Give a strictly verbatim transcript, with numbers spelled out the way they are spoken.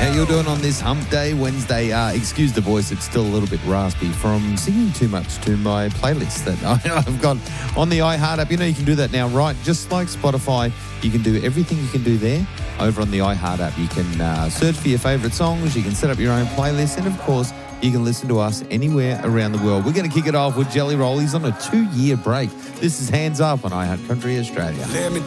How you doing on this hump day, Wednesday? Uh, excuse the voice, it's still a little bit raspy from singing too much to my playlist that I, I've got on the iHeart app. You know, you can do that now, right? Just like Spotify, you can do everything you can do there over on the iHeart app. You can uh, search for your favourite songs, you can set up your own playlist, and of course, you can listen to us anywhere around the world. We're going to kick it off with Jelly Roll. He's on a two-year break. This is Hands Up on iHeart Country Australia. Let me